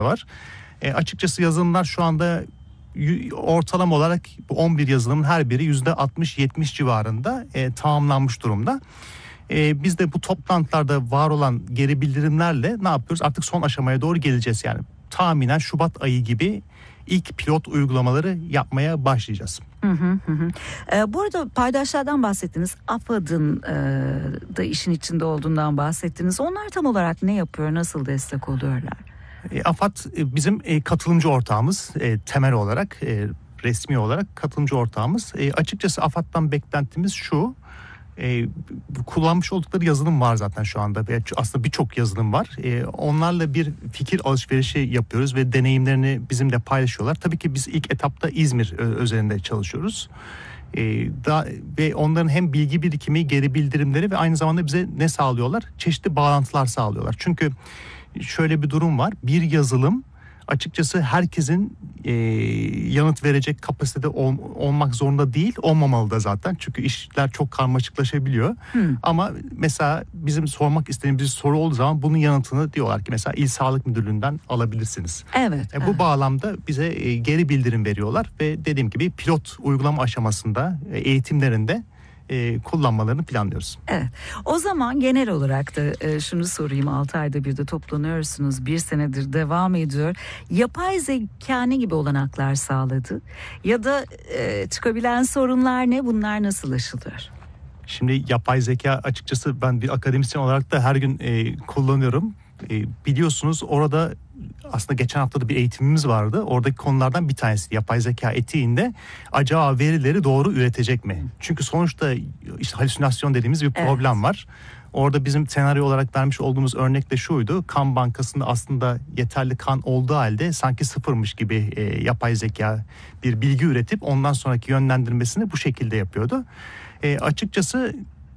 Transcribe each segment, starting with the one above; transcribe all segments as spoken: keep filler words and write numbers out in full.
var. E, açıkçası yazılımlar şu anda ortalama olarak bu on bir yazılımın her biri yüzde altmış yetmiş civarında e, tamamlanmış durumda. E, biz de bu toplantılarda var olan geri bildirimlerle ne yapıyoruz? Artık son aşamaya doğru geleceğiz. Yani tahminen Şubat ayı gibi ilk pilot uygulamaları yapmaya başlayacağız. Hı hı hı. Ee, bu arada paydaşlardan bahsettiniz. AFAD'ın e, da işin içinde olduğundan bahsettiniz. Onlar tam olarak ne yapıyor? Nasıl destek oluyorlar? E, AFAD e, bizim e, katılımcı ortağımız e, temel olarak e, resmi olarak katılımcı ortağımız. E, açıkçası AFAD'dan beklentimiz şu. E, kullanmış oldukları yazılım var zaten şu anda. Ve aslında birçok yazılım var. E, onlarla bir fikir alışverişi yapıyoruz ve deneyimlerini bizimle paylaşıyorlar. Tabii ki biz ilk etapta İzmir üzerinde çalışıyoruz. E, da, ve onların hem bilgi birikimi, geri bildirimleri ve aynı zamanda bize ne sağlıyorlar? Çeşitli bağlantılar sağlıyorlar. Çünkü şöyle bir durum var. Bir yazılım açıkçası herkesin e, yanıt verecek kapasitede ol, olmak zorunda değil, olmamalı da zaten. Çünkü işler çok karmaşıklaşabiliyor. Hmm. Ama mesela bizim sormak istediğimiz bir soru olduğu zaman bunun yanıtını diyorlar ki mesela İl Sağlık Müdürlüğü'nden alabilirsiniz. Evet. E, bu evet. bağlamda bize e, geri bildirim veriyorlar ve dediğim gibi pilot uygulama aşamasında e, eğitimlerinde E, kullanmalarını planlıyoruz. Evet. O zaman genel olarak da e, şunu sorayım. altı ayda bir de toplanıyorsunuz. Bir senedir devam ediyor. Yapay zeka ne gibi olanaklar sağladı? Ya da e, çıkabilen sorunlar ne? Bunlar nasıl aşılıyor? Şimdi yapay zeka açıkçası ben bir akademisyen olarak da her gün e, kullanıyorum. E, biliyorsunuz orada aslında geçen hafta da bir eğitimimiz vardı. Oradaki konulardan bir tanesi yapay zeka etiğinde acaba verileri doğru üretecek mi? Çünkü sonuçta işte halüsinasyon dediğimiz bir problem evet. var. Orada bizim senaryo olarak vermiş olduğumuz örnek de şuydu. Kan bankasında aslında yeterli kan olduğu halde sanki sıfırmış gibi e, yapay zeka bir bilgi üretip ondan sonraki yönlendirmesini bu şekilde yapıyordu. E, açıkçası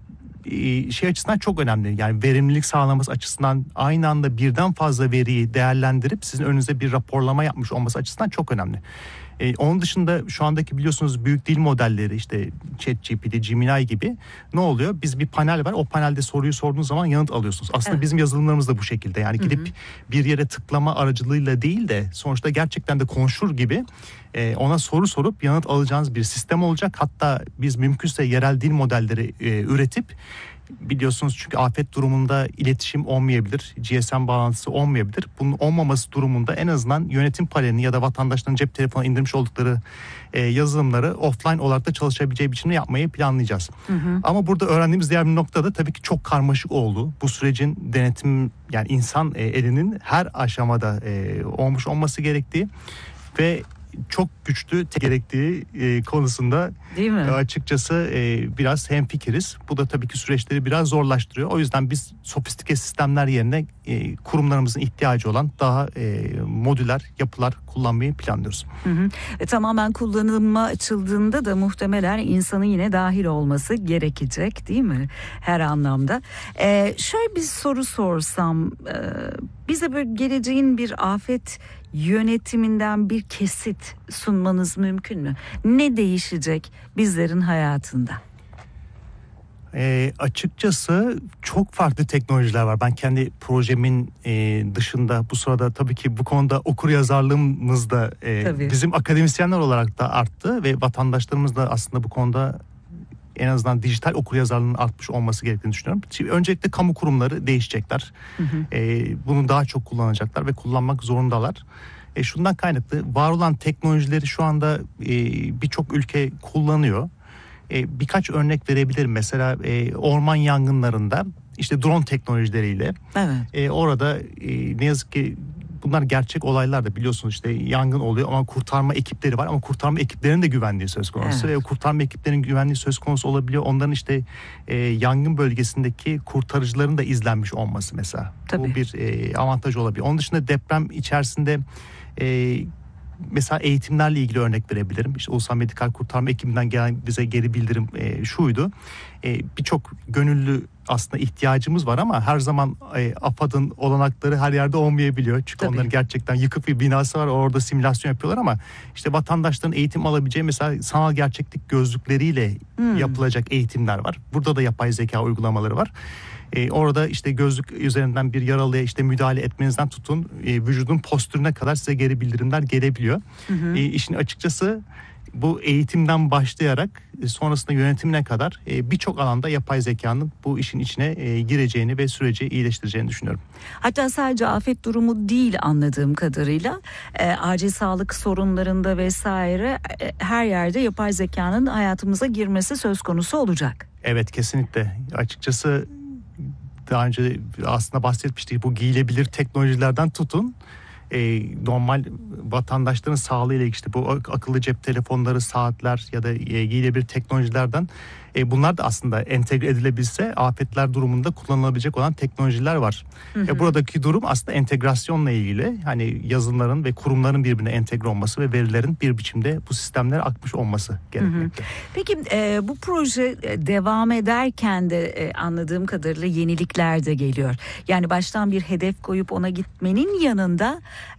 şey açısından çok önemli. Yani verimlilik sağlaması açısından aynı anda birden fazla veriyi değerlendirip sizin önünüze bir raporlama yapmış olması açısından çok önemli. Ee, onun dışında şu andaki biliyorsunuz büyük dil modelleri işte ChatGPT, Gemini gibi ne oluyor? Biz bir panel var. O panelde soruyu sorduğunuz zaman yanıt alıyorsunuz. Aslında evet. bizim yazılımlarımız da bu şekilde. Yani gidip hı hı. bir yere tıklama aracılığıyla değil de sonuçta gerçekten de konuşur gibi e, ona soru sorup yanıt alacağınız bir sistem olacak. Hatta biz mümkünse yerel dil modelleri e, üretip biliyorsunuz çünkü afet durumunda iletişim olmayabilir, G S M bağlantısı olmayabilir. Bunun olmaması durumunda en azından yönetim panelini ya da vatandaşların cep telefonuna indirmiş oldukları e, yazılımları offline olarak da çalışabileceği biçimde yapmayı planlayacağız. Hı hı. Ama burada öğrendiğimiz diğer bir noktada tabii ki çok karmaşık oldu. Bu sürecin denetim yani insan e, elinin her aşamada e, olmuş olması gerektiği ve çok güçlü gerektiği e, konusunda değil mi? E, açıkçası e, biraz hemfikiriz. Bu da tabii ki süreçleri biraz zorlaştırıyor. O yüzden biz sofistike sistemler yerine e, kurumlarımızın ihtiyacı olan daha e, modüler yapılar kullanmayı planlıyoruz. Hı hı. E, tamamen kullanıma açıldığında da muhtemelen insanın yine dahil olması gerekecek değil mi? Her anlamda. E, şöyle bir soru sorsam, e, bize böyle geleceğin bir afet yönetiminden bir kesit sunmanız mümkün mü? Ne değişecek bizlerin hayatında? E, açıkçası çok farklı teknolojiler var. Ben kendi projemin e, dışında bu sırada tabii ki bu konuda okur yazarlığımız da e, bizim akademisyenler olarak da arttı ve vatandaşlarımız da aslında bu konuda en azından dijital okuryazarlığının artmış olması gerektiğini düşünüyorum. Şimdi öncelikle kamu kurumları değişecekler. Hı hı. E, bunu daha çok kullanacaklar ve kullanmak zorundalar. E, şundan kaynaklı var olan teknolojileri şu anda e, birçok ülke kullanıyor. E, birkaç örnek verebilirim. Mesela e, orman yangınlarında işte drone teknolojileriyle evet. e, orada e, ne yazık ki bunlar gerçek olaylar da biliyorsunuz işte yangın oluyor ama kurtarma ekipleri var ama kurtarma ekiplerinin de güvenliği söz konusu. Evet. Ve kurtarma ekiplerinin güvenliği söz konusu olabiliyor. Onların işte e, yangın bölgesindeki kurtarıcıların da izlenmiş olması mesela. Tabii. Bu bir e, avantaj olabiliyor. Onun dışında deprem içerisinde e, mesela eğitimlerle ilgili örnek verebilirim. İşte Ulusal Medikal Kurtarma ekibinden gelen bize geri bildirim e, şuydu. E, birçok gönüllü aslında ihtiyacımız var ama her zaman e, AFAD'ın olanakları her yerde olmayabiliyor. Çünkü Tabii. onların gerçekten yıkık bir binası var, orada simülasyon yapıyorlar ama işte vatandaşların eğitim alabileceği mesela sanal gerçeklik gözlükleriyle Hmm. yapılacak eğitimler var. Burada da yapay zeka uygulamaları var. Ee, orada işte gözlük üzerinden bir yaralıya işte müdahale etmenizden tutun e, vücudun postürüne kadar size geri bildirimler gelebiliyor. Hı hı. E, işin açıkçası bu eğitimden başlayarak e, sonrasında yönetimine kadar e, birçok alanda yapay zekanın bu işin içine e, gireceğini ve süreci iyileştireceğini düşünüyorum. Hatta sadece afet durumu değil anladığım kadarıyla e, acil sağlık sorunlarında vesaire e, her yerde yapay zekanın hayatımıza girmesi söz konusu olacak. Evet, kesinlikle. Açıkçası daha önce aslında bahsetmiştik, bu giyilebilir teknolojilerden tutun e, normal vatandaşların sağlığı ile ilgili işte bu akıllı cep telefonları, saatler ya da e, giyilebilir teknolojilerden e, bunlar da aslında entegre edilebilse afetler durumunda kullanılabilecek olan teknolojiler var. Hı hı. E, buradaki durum aslında entegrasyonla ilgili, hani yazılımların ve kurumların birbirine entegre olması ve verilerin bir biçimde bu sistemlere akmış olması gerekmekte. Hı hı. Peki e, bu proje devam ederken de e, anladığım kadarıyla yenilikler de geliyor. Yani baştan bir hedef koyup ona gitmenin yanında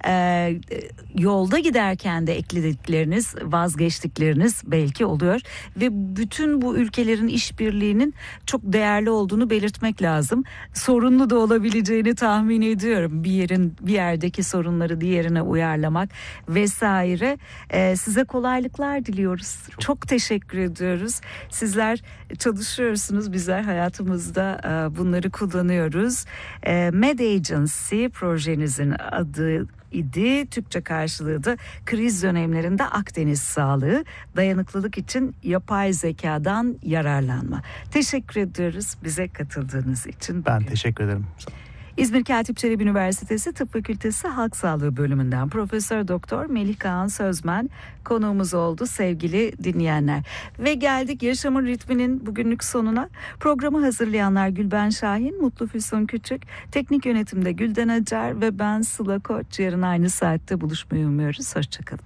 e, yolda giderken de ekledikleriniz, vazgeçtikleriniz belki oluyor ve bütün bu ülkelerin işbirliğinin çok değerli olduğunu belirtmek lazım. Sorunlu da olabileceğini tahmin ediyorum. Bir yerin bir yerdeki sorunları diğerine uyarlamak vesaire. Ee, size kolaylıklar diliyoruz. Çok, çok teşekkür ediyoruz. Sizler çalışıyorsunuz, bizler hayatımızda e, bunları kullanıyoruz. E, Med Agency projenizin adı idi. Türkçe karşılığı da kriz dönemlerinde Akdeniz sağlığı, dayanıklılık için yapay zekadan yararlanma. Teşekkür ediyoruz bize katıldığınız için. Ben bugün. teşekkür ederim. Sağ olun. İzmir Katip Çelebi Üniversitesi Tıp Fakültesi Halk Sağlığı Bölümünden Profesör Doktor Melih Kaan Sözmen konuğumuz oldu sevgili dinleyenler. Ve geldik Yaşamın Ritminin bugünlük sonuna. Programı hazırlayanlar Gülben Şahin, Mutlu Füsun Küçük, teknik yönetimde Gülden Acar ve ben Sıla Koç. Yarın aynı saatte buluşmayı umuyoruz. Hoşçakalın.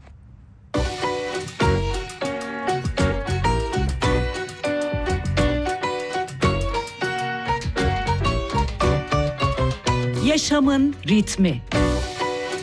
Yaşamın ritmi.